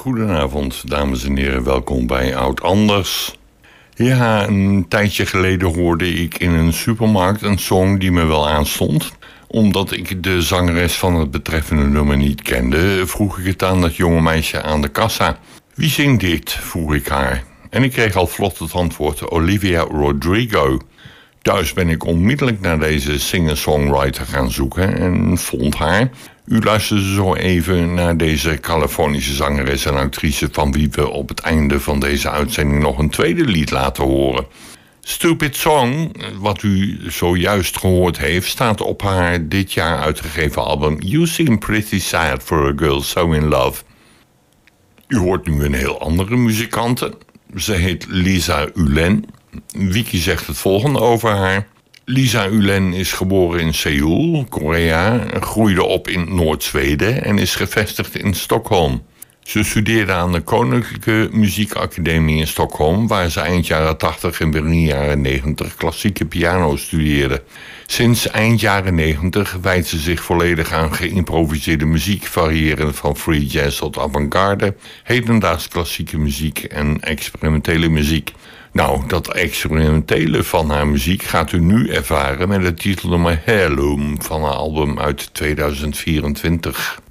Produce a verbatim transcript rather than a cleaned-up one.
Goedenavond, dames en heren. Welkom bij Oud Anders. Ja, een tijdje geleden hoorde ik in een supermarkt een song die me wel aanstond. Omdat ik de zangeres van het betreffende nummer niet kende, vroeg ik het aan dat jonge meisje aan de kassa. Wie zingt dit? Vroeg ik haar. En ik kreeg al vlot het antwoord: Olivia Rodrigo. Thuis ben ik onmiddellijk naar deze singer-songwriter gaan zoeken en vond haar. U luisterde zo even naar deze Californische zangeres en actrice, van wie we op het einde van deze uitzending nog een tweede lied laten horen. Stupid Song, wat u zojuist gehoord heeft, staat op haar dit jaar uitgegeven album You Seem Pretty Sad for a Girl So In Love. U hoort nu een heel andere muzikante. Ze heet Lisa Ulen. Wiki zegt het volgende over haar. Lisa Ulen is geboren in Seoul, Korea, groeide op in Noord-Zweden en is gevestigd in Stockholm. Ze studeerde aan de Koninklijke Muziekacademie in Stockholm, waar ze eind jaren tachtig en begin jaren negentig klassieke piano studeerde. Sinds eind jaren negentig wijdt ze zich volledig aan geïmproviseerde muziek, variërend van free jazz tot avant-garde, hedendaags klassieke muziek en experimentele muziek. Nou, dat experimentele van haar muziek gaat u nu ervaren met het titelnummer Heirloom van haar album uit tweeduizend vierentwintig.